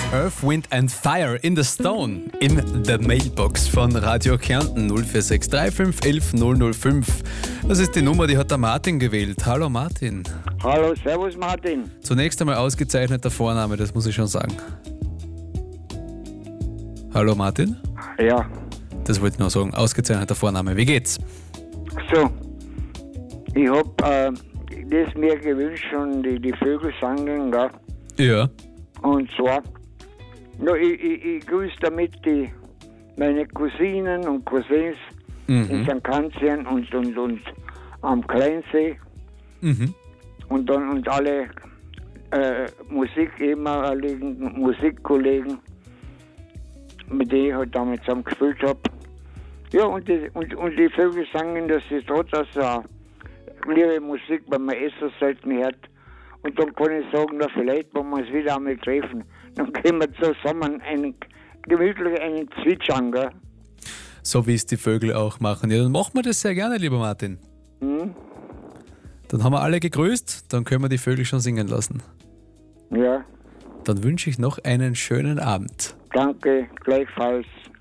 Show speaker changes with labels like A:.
A: Earth, Wind and Fire in the Stone in the Mailbox von Radio Kärnten 0463 511 005. Das ist die Nummer, die hat der Martin gewählt. Hallo Martin.
B: Hallo, servus Martin.
A: Zunächst einmal ausgezeichneter Vorname, das muss ich schon sagen. Hallo Martin?
B: Ja,
A: Das wollte ich nur sagen, ausgezeichneter Vorname. Wie geht's?
B: so. Ich hab das mir gewünscht und die Vögel sangen, gell?
A: Ja.
B: Und zwar, no, ich grüße damit meine Cousinen und Cousins in St. Kanzien und am Kleinsee und alle ehemaligen Musikkollegen, mit denen ich halt damals zusammen gespielt habe. Ja, und die Vögel sangen, dass sie trotz liebe Musik, wenn man so selten hört. Und dann kann ich sagen, na, vielleicht, wenn wir uns wieder einmal treffen, dann können wir zusammen gemütlich einen zwitschern, gell?
A: So wie es die Vögel auch machen. Ja, dann machen wir das sehr gerne, lieber Martin. Dann haben wir alle gegrüßt, dann können wir die Vögel schon singen lassen.
B: Ja,
A: Dann wünsche ich noch einen schönen Abend.
B: danke, gleichfalls.